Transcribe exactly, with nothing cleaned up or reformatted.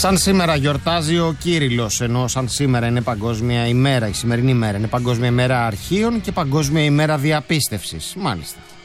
Σαν σήμερα γιορτάζει ο Κύριλλος, ενώ σαν σήμερα είναι παγκόσμια ημέρα, η σημερινή ημέρα είναι παγκόσμια ημέρα αρχείων και παγκόσμια ημέρα διαπίστευσης. Μάλιστα.